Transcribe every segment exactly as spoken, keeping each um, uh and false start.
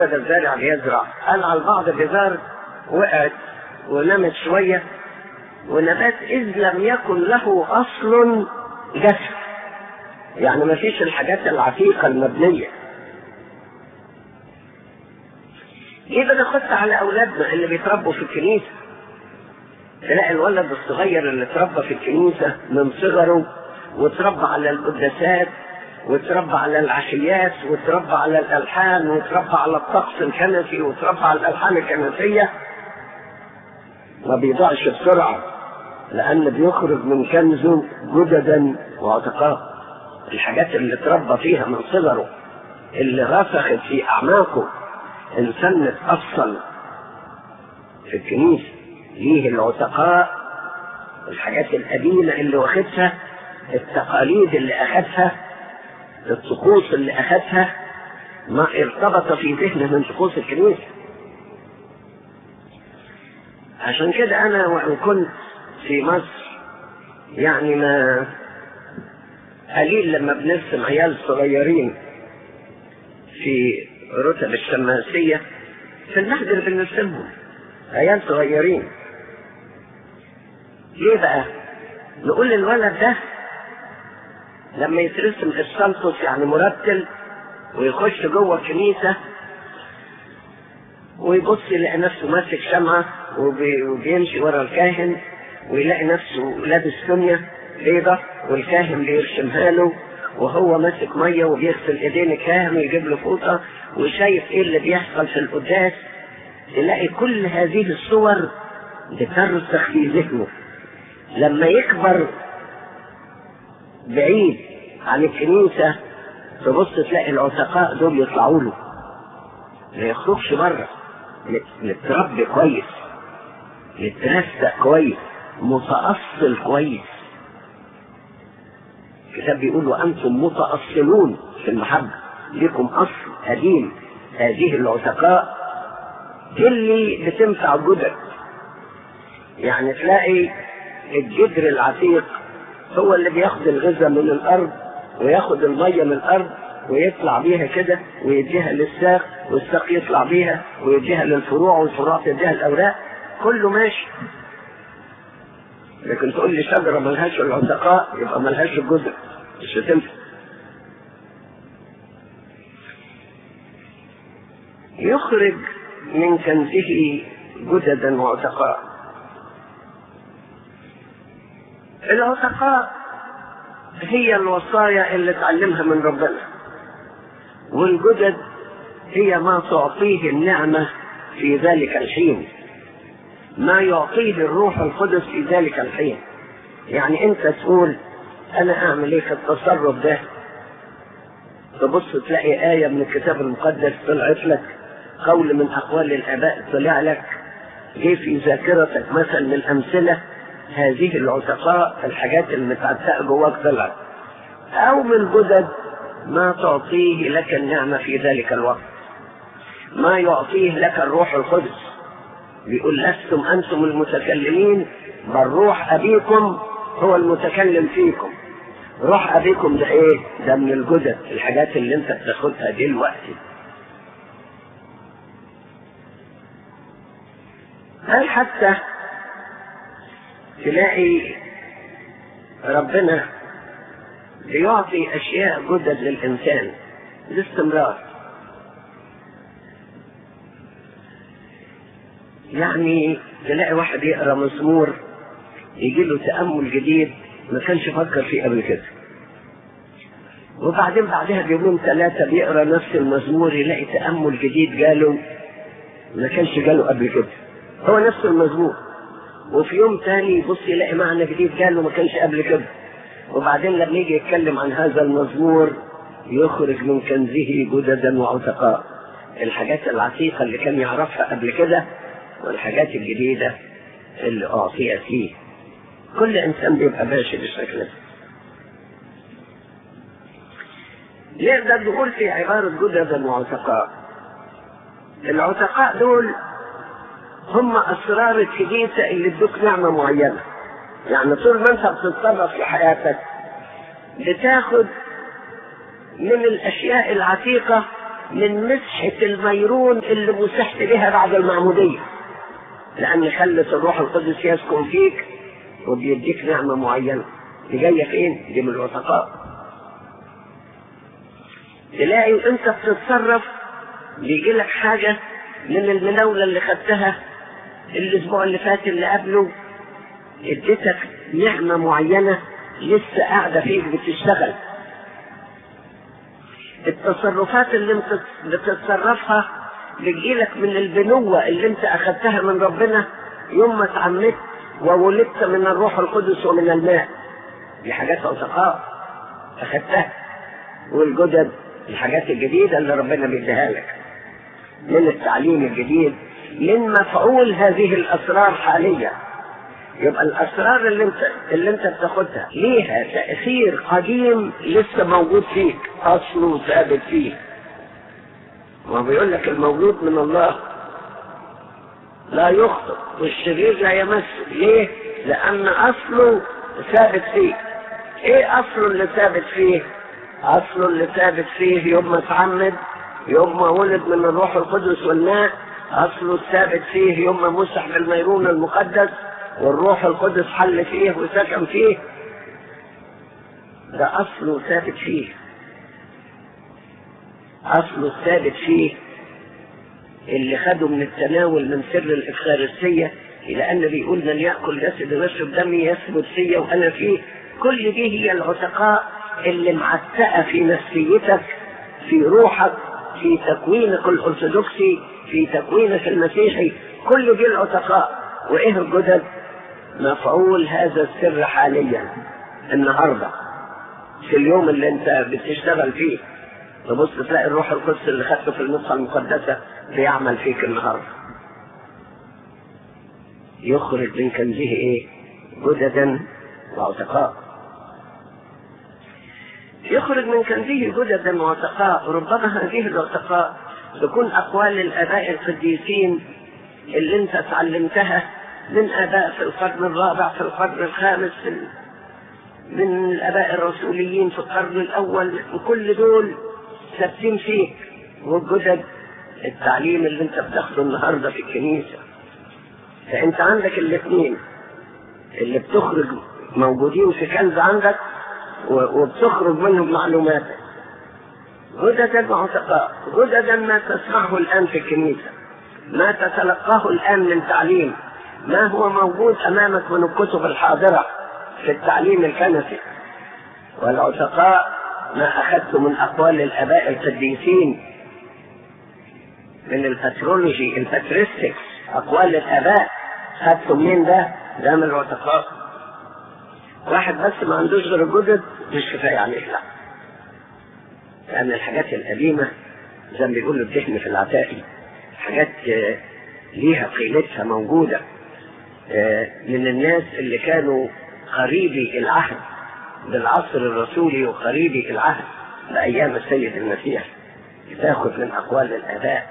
الزارع بيزرع، قال على البعض بذار وقعت ونمت شوية ونبات إذ لم يكن له أصل جسد، يعني ما فيش الحاجات العتيقة المبنية. إيه بناخد على أولادنا اللي بيتربوا في الكنيسة، تلاقي الولد الصغير اللي اتربى في الكنيسة من صغره واتربى على القداسات واتربى على العشيات واتربى على الألحان واتربى على الطقس الكنسي واتربى على الألحان الكنسية، ما بيضيعش بسرعة لأن بيخرج من كنزه جددا وعتقاء. الحاجات اللي اتربى فيها من صغره اللي رسخت في أعماقه إنسان اتأصل في الكنيسة، ليه العتقاء، الحاجات القديمة اللي واخدها، التقاليد اللي أخدها، الطقوس اللي أخدها، ما ارتبط في ذهنه من طقوس الكنيسة. عشان كده أنا وإن كنت في مصر يعني ما قليل لما بنرسم عيال صغيرين في رتب الشماسية، في المحجر بنرسمهم عيال صغيرين. ليه بقى؟ نقول للولد ده لما يترسم السلطس يعني مرتل ويخش جوه الكنيسة ويبص يلاقي نفسه ماسك شمعة وبي وبيمشي ورا الكاهن ويلاقي نفسه لابس سنية بيضة والكاهن بيرشمها له وهو ماسك مية وبيغسل ايدين الكاهن ويجيب له فوطة وشايف ايه اللي بيحصل في القداس. تلاقي كل هذه الصور بترسخ في ذهنه. لما يكبر بعيد عن الكنيسة تبص تلاقي العتقاء دول يطلعوا له، ما يخرجش بره، متربي كويس، مترسق كويس، متأصل كويس. الكتاب بيقول وأنتم متأصلون في المحبة، لكم أصل قديم. هذه العتقاء اللي بتنفع جدد، يعني تلاقي الجدر العتيق هو اللي بياخد الغذاء من الأرض وياخد المية من الأرض ويطلع بيها كده ويديها للساق والساق يطلع بيها ويديها للفروع والفروع تديها الأوراق، كله ماشي. لكن تقول لي شجرة ملهاش العتقاء يبقى ملهاش الجذر، مش هتنفع. يخرج من كنزه جددا وعتقاء. العتقاء هي الوصايا اللي تعلمها من ربنا، والجدد هي ما تعطيه النعمة في ذلك الحين، ما يعطيه الروح القدس في ذلك الحين. يعني انت تقول انا اعمل ايه في التصرف ده، تبص تلاقي آية من الكتاب المقدس طلعت لك، قول من اقوال الاباء طلع لك، جه في ذاكرتك مثل من الامثلة، هذه العتقاء الحاجات المتعتقة جواك طلعت. او من جدد ما تعطيه لك النعمة في ذلك الوقت، ما يعطيه لك الروح القدس. بيقول لستم أنتم المتكلمين بل روح أبيكم هو المتكلم فيكم. روح أبيكم ده إيه؟ ده من الجدد، الحاجات اللي أنت بتاخدها دلوقتي. هل حتى تلاقي ربنا بيعطي أشياء جدد للإنسان باستمرار. يعني تلاقي واحد يقرأ مزمور يجي له تأمل جديد ما كانش فكر فيه قبل كده، وبعدين بعدها بيومين ثلاثة بيقرأ نفس المزمور يلاقي تأمل جديد جاله ما كانش جاله قبل كده، هو نفس المزمور. وفي يوم تاني يبص يلاقي معنى جديد جاله ما كانش قبل كده، وبعدين لما يجي يتكلم عن هذا المزمور يخرج من كنزه جددا وعتقاء، الحاجات العتيقة اللي كان يعرفها قبل كده والحاجات الجديدة اللي أعطيت فيه. كل إنسان بيبقى ماشي بالشكل ده. نقدر نقول في عبارة جددا وعتقاء، العتقاء دول هم أسرار الكنيسة اللي ادوك نعمة معينة. يعني طول ما أنت بتتصرف في حياتك بتاخد من الأشياء العتيقة من مسحة الميرون اللي مسحت بها بعد المعمودية، لأن خلت الروح القدس يسكن فيك وبيديك نعمة معينة. دي جاية فين؟ دي من العتقاء. تلاقي انت بتتصرف بيجي لك حاجة من المناولة اللي خدتها الاسبوع اللي فات اللي قبله، اديتك نعمة معينة لسه قاعدة فيك بتشتغل. التصرفات اللي انت بتتصرفها بتجيلك من البنوة اللي انت اخدتها من ربنا يوم ما اتعمدت وولدت من الروح القدس ومن الماء. دي حاجات عتقاء اخدتها. والجدد الحاجات الجديدة اللي ربنا بيديها لك من التعليم الجديد، من مفعول هذه الاسرار حاليا. يبقى الاسرار اللي انت اللي انت بتاخدها ليها تأثير قديم لسه موجود فيك، اصله ثابت فيه. وهو بيقول لك المولود من الله لا يخطئ والشرير لا يمسه. ليه؟ لان اصله ثابت فيه. ايه اصله اللي ثابت فيه؟ اصله اللي ثابت فيه يوم ما اتعمد، يوم ما ولد من الروح القدس والماء. اصله الثابت فيه يوم ما مسح بالميرون المقدس والروح القدس حل فيه وسكن فيه. ده اصله ثابت فيه. اصله الثابت فيه اللي خده من التناول من سر الإفخارستية، لأن بيقول من يأكل جسد ويشرب دمي يثبت فيه وأنا فيه. كل دي هي العتقاء اللي معتقة في نفسيتك، في روحك، في تكوينك الأرثوذكسي، في تكوينك المسيحي. كل دي العتقاء. وإيه الجدد؟ مفعول هذا السر حاليا النهاردة في اليوم اللي انت بتشتغل فيه. تبص تلاقي الروح القدس اللي خدته في النسخة المقدسة بيعمل فيك النهاردة. يخرج من كنزه ايه؟ جددا وعتقاء. يخرج من كنزه جددا وعتقاء. ربما هذه العتقاء تكون اقوال الاباء القديسين اللي انت تعلمتها من اباء في القرن الرابع، في القرن الخامس، من الاباء الرسوليين في القرن الاول. وكل دول ثابتين فيك. والجدد التعليم اللي انت بتاخده النهارده في الكنيسه. فانت عندك الاثنين اللي بتخرج موجودين في كنز عندك وبتخرج منهم معلوماتك. جددا وعتقاء. جددا ما تسمعه الان في الكنيسه، ما تتلقاه الان من تعليم، ما هو موجود امامك من الكتب الحاضره في التعليم الكنسي. والعتقاء ما اخذته من اقوال الاباء القديسين، من الباترولوجي الباتريستكس، اقوال الاباء. خدته منين ده؟ ده من العتقاء. واحد بس ما عندوش غير الجدد مش كفايه عليه، لا. لان الحاجات القديمه زي ما بيقولوا الدهن في العتائي، حاجات ليها قيمتها موجوده من الناس اللي كانوا قريبي العهد بالعصر الرسولي وقريبي العهد بأيام السيد المسيح. تاخذ من أقوال الآباء.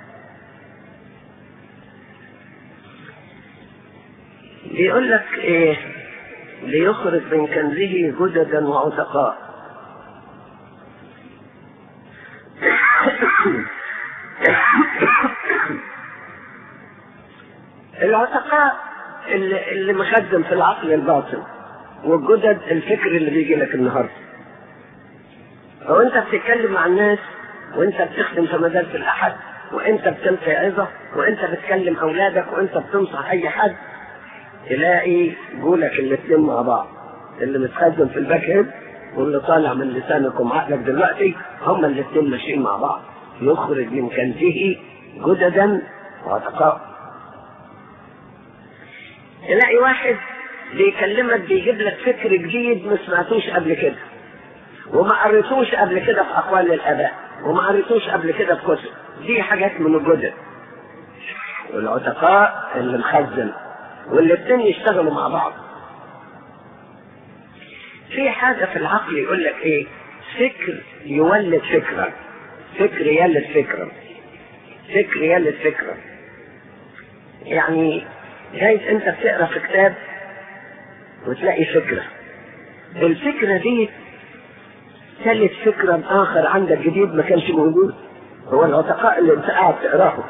بيقول لك إيه؟ ليخرج من كنزه جددا وعتقاء. العتقاء اللي, اللي مخدم في العقل الباطن، والجدد الفكر اللي بيجي لك النهارده. وانت بتتكلم مع الناس، وانت بتخدم في مدارس الاحد، وانت بتلقي عظه، وانت بتكلم اولادك، وانت بتنصح اي حد، تلاقي جولك الاثنين مع بعض. اللي متخدم في الباك هيد واللي طالع من لسانك وعقلك دلوقتي هما الاثنين ماشيين مع بعض. يخرج من كنزه جددا وعتقاء. تلاقي واحد بيكلمك بيجيب لك فكر جديد ما سمعتوش قبل كده، وما قريتوش قبل كده في اقوال الاباء، وما قريتوش قبل كده في كتب. دي حاجات من الجدد. والعتقاء اللي مخزن، والاثنين يشتغلوا مع بعض. في حاجه في العقل يقول لك ايه؟ فكر يولد فكره، فكر يولد فكره، فكر يولد فكره. يعني جايز انت بتقرا في كتاب وتلاقي فكره، الفكره دي ثالث فكره اخر عندك جديد ما كانش موجود، هو العتقاء اللي انت قاعد تقراه